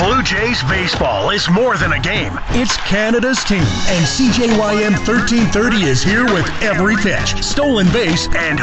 Blue Jays baseball is more than a game. It's Canada's team, and CJYM 1330 is here with every pitch, stolen base, and